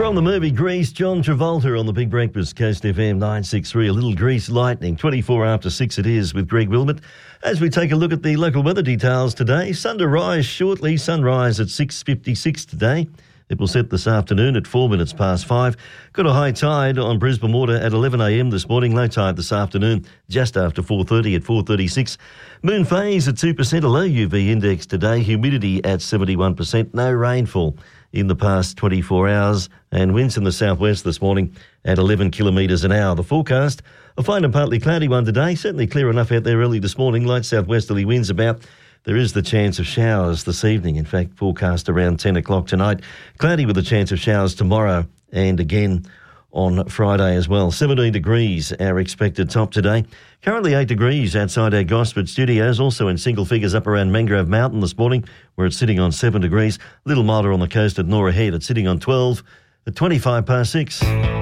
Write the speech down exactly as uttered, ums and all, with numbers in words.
From the movie Grease, John Travolta on the Big Breakfast, Coast F M nine sixty-three. A little Grease lightning. twenty-four after six it is with Greg Wilmot. As we take a look at the local weather details today, sun to rise shortly. Sunrise at six fifty-six today. It will set this afternoon at four minutes past five. Got a high tide on Brisbane Water at eleven a m this morning. Low tide this afternoon just after four thirty at four thirty-six. Moon phase at two percent. A low U V index today. Humidity at seventy-one percent. No rainfall in the past twenty-four hours, and winds in the southwest this morning at eleven kilometres an hour. The forecast, a fine and partly cloudy one today, certainly clear enough out there early this morning. Light southwesterly winds about. There is the chance of showers this evening, in fact, forecast around ten o'clock tonight. Cloudy with a chance of showers tomorrow and again on Friday as well. seventeen degrees, our expected top today. Currently eight degrees outside our Gosford studios, also in single figures up around Mangrove Mountain this morning, where it's sitting on seven degrees. A little milder on the coast at Norah Head. It's sitting on twelve at twenty-five past six.